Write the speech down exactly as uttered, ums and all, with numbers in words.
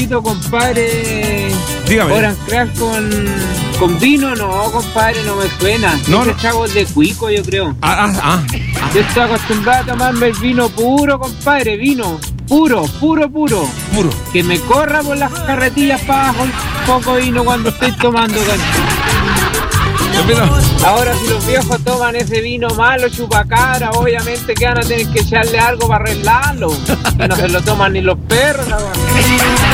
compadre. Dígame. Orange Craft con, con vino, no, compadre, no me suena. No, Ese no. chavo es de cuico, yo creo. Ah, ah, ah. Yo estoy acostumbrado a tomarme el vino puro, compadre, vino. Puro, puro, puro. Puro. Que me corra por las carretillas para abajo un poco de vino cuando estoy tomando, Pero, ahora si los viejos toman ese vino malo, chupacara, obviamente que van a tener que echarle algo para arreglarlo. Que no se lo toman ni los perros, la verdad.